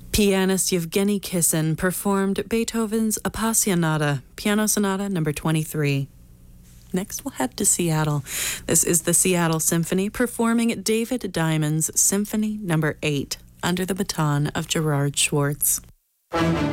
Pianist Yevgeny Kissin performed Beethoven's Appassionata, Piano Sonata number 23. Next, we'll head to Seattle. This is the Seattle Symphony performing David Diamond's Symphony number 8, under the baton of Gerard Schwartz.